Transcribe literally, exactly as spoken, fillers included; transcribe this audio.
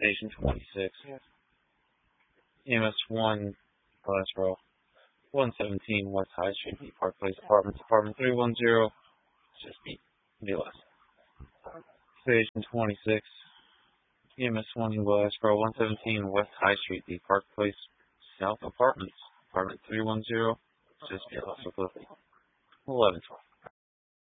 Station twenty-six. E M S one, Glassboro. one seventeen West High Street, B Park Place Apartments, Apartment three one zero. Just B. B less. Station twenty-six. E M S one in Glassboro. one seventeen West High Street, B Park Place South Apartments, Apartment three one zero. Just B less with eleven twelve.